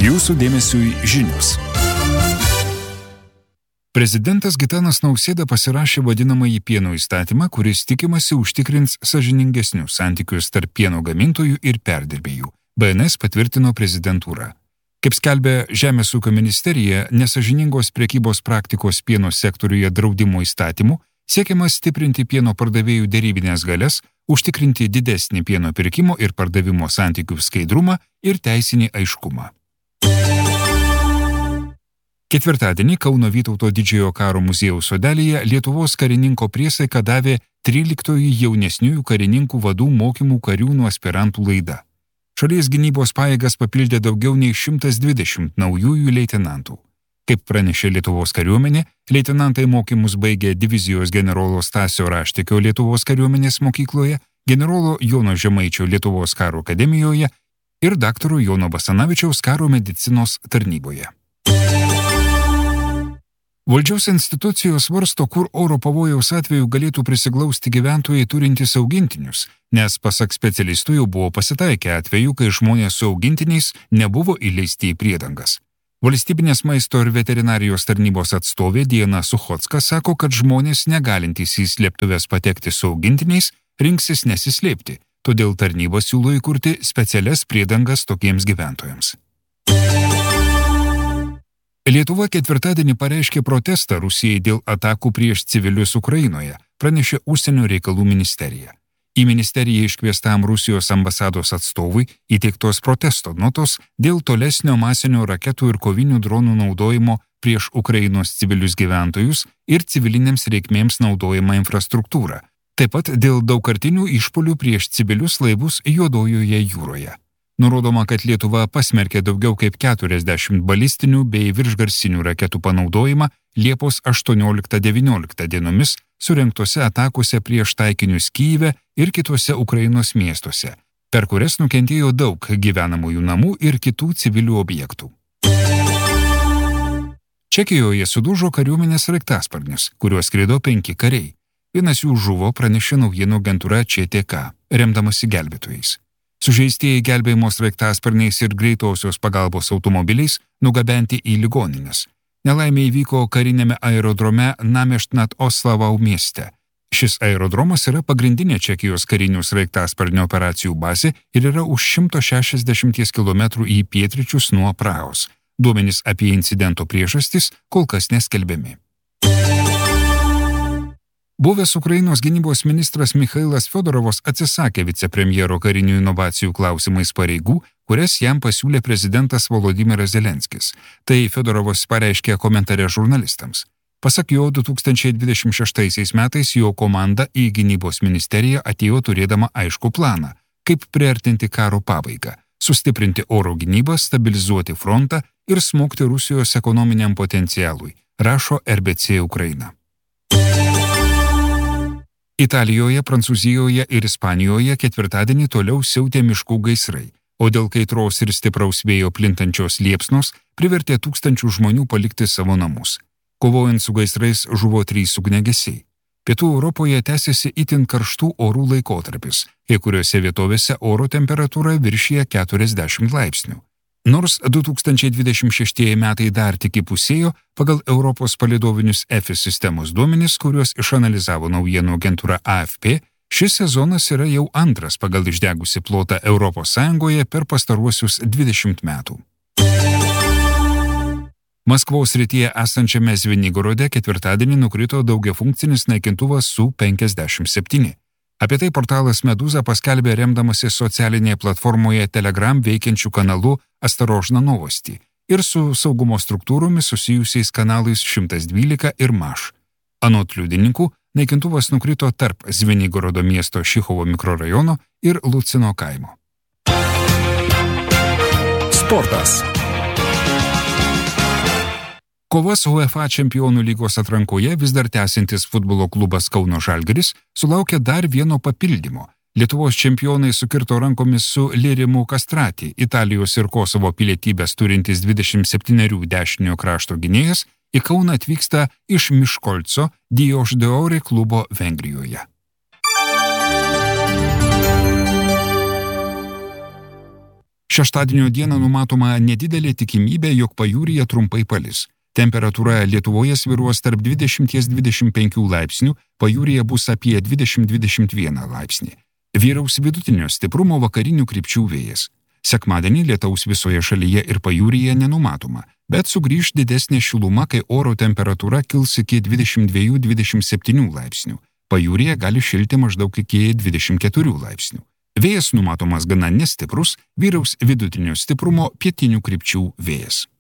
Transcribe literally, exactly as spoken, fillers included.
Jūsų dėmesiui žinios. Prezidentas Gitanas Nausėda pasirašė vadinamąjį pieno įstatymą, kuris tikimasi užtikrins sąžiningesnius santykius tarp pieno gamintojų ir perdirbėjų. B N S patvirtino prezidentūra. Kaip skelbė Žemės ūkio ministerija, nesąžiningos prekybos praktikos pieno sektoriuje draudimo įstatymų siekiama stiprinti pieno pardavėjų derybinės galias, užtikrinti didesnį pieno pirkimo ir pardavimo santykių skaidrumą ir teisinį aiškumą. Ketvirtadienį Kauno Vytauto didžiojo karo muziejaus sodelyje Lietuvos karininko priesaiką davė tryliktoji jaunesniųjų karininkų vadų mokymų kariūnų aspirantų laida. Šalies gynybos pajėgas papildė daugiau nei šimtas dvidešimt naujųjų leitenantų. Kaip pranešė Lietuvos kariuomenė, leitenantai mokymus baigė divizijos generolo Stasio Raštikio Lietuvos kariuomenės mokykloje, generolo Jono Žemaičio Lietuvos karo akademijoje ir daktaro Jono Basanavičiaus karo medicinos tarnyboje. Valdžios institucijos svarsto, kur oro pavojaus atveju galėtų prisiglausti gyventojai turintys augintinius, nes pasak specialistų jau buvo pasitaikę atveju, kai žmonės su augintiniais nebuvo įleisti į priedangas. Valstybinės maisto ir veterinarijos tarnybos atstovė Diana Suchocka sako, kad žmonės negalintys į slėptuves patekti su augintiniais rinksis nesislėpti, todėl tarnyba siūlo įkurti specialias priedangas tokiems gyventojams. Lietuva ketvirtadienį pareiškė protestą Rusijai dėl atakų prieš civilius Ukrainoje, pranešė Užsienio reikalų ministerija. Į ministeriją iškviestam Rusijos ambasados atstovui įteiktos protesto notos dėl tolesnio masinio raketų ir kovinių dronų naudojimo prieš Ukrainos civilius gyventojus ir civilinėms reikmėms naudojamą infrastruktūrą, taip pat dėl daugkartinių išpuolių prieš civilius laivus Juodojoje jūroje. Nurodoma, kad Lietuva pasmerkė daugiau kaip keturiasdešimt balistinių bei viršgarsinių raketų panaudojimą Liepos aštuonioliktą devynioliktą dienomis surengtose atakose prieš taikinius Kyjive ir kitose Ukrainos miestuose, per kurias nukentėjo daug gyvenamųjų namų ir kitų civilių objektų. Čekijoje sudužo kariuomenės sraigtasparnis, kuriuo skrido penki kariai. Vienas jų žuvo, pranešė naujienų agentūra Č T K, remdamasi gelbėtojais. Sužeistieji gelbėjimo sraigtasparniais ir greitosios pagalbos automobiliais nugabenti į ligonines. Nelaimė įvyko karinėme aerodrome Nameštnat Oslavau mieste. Šis aerodromas yra pagrindinė Čekijos karinių sraigtasparnių operacijų bazė ir yra už šimto šešiasdešimt kilometrų į pietryčius nuo Prahos. Duomenys apie incidento priežastis kol kas neskelbiami. Buvęs Ukrainos gynybos ministras Michailas Fiodorovas atsisakė vicepremjero karinių inovacijų klausimais pareigų, kurias jam pasiūlė prezidentas Volodymyras Zelenskis. Tai Fiodorovas pareiškė komentare žurnalistams. Pasak jo, du tūkstančiai dvidešimt šeštaisiais metais jo komanda į gynybos ministeriją atėjo turėdama aiškų planą, kaip priartinti karo pabaigą, sustiprinti oro gynybą, stabilizuoti frontą ir smogti Rusijos ekonominiam potencialui, rašo R B C Ukraina. Italijoje, Prancūzijoje ir Ispanijoje ketvirtadienį toliau siautė miškų gaisrai, o dėl kaitros ir stipraus vėjo plintančios liepsnos privertė tūkstančių žmonių palikti savo namus. Kovojant su gaisrais žuvo trys ugniagesiai. Pietų Europoje tęsiasi itin karštų orų laikotarpis, kai kuriuose vietovėse oro temperatūra viršija keturiasdešimt laipsnių. Nors du tūkstančiai dvidešimt šeštieji metai dar tik įpusėjo, pagal Europos palydovinius E F I S sistemos duomenis, kuriuos išanalizavo naujienų agentūra A F P, šis sezonas yra jau antras pagal išdegusi plotą Europos Sąjungoje per pastaruosius dvidešimt metų. Maskvos srityje esančiame Zvenigorode ketvirtadienį nukrito daugiafunkcinis naikintuvas Su penkiasdešimt septyni. Apie tai portalas Meduza paskelbė remdamasi socialinėje platformoje Telegram veikiančių kanalų Astarožna Novosti ir su saugumo struktūromis susijusiais kanalais šimtas dvylika ir Maš. Anot liudininkų, naikintuvas nukrito tarp Zvenigorodo miesto Šichovo mikrorajono ir Lucino kaimo. Sportas. Kovas UEFA čempionų lygos atrankoje vis dar tęsiantis futbolo klubas Kauno Žalgiris sulaukė dar vieno papildymo. Lietuvos čempionai sukirto rankomis su Lirimu Kastrati, Italijos ir Kosovo pilietybės turintis dvidešimt septynerių dešiniojo krašto gynėjas, į Kauną atvyksta iš Miškolco Dijoš Deori klubo Vengrijoje. Šeštadienio dieną numatoma nedidelė tikimybė, jog pajūryje trumpai palis. Temperatūra Lietuvoje svyruos tarp dvidešimt dvidešimt penki laipsnių, pajūryje bus apie dvidešimt dvidešimt vieną laipsnį. Vyraus vidutinio stiprumo vakarinių krypčių vėjas. Sekmadienį lietaus visoje šalyje ir pajūryje nenumatoma, bet sugrįž didesnė šiluma, kai oro temperatūra kils iki dvidešimt dviejų dvidešimt septynių laipsnių. Pajūryje gali šilti maždaug iki dvidešimt keturių laipsnių. Vėjas numatomas gana nestiprus, vyraus vidutinio stiprumo pietinių krypčių vėjas.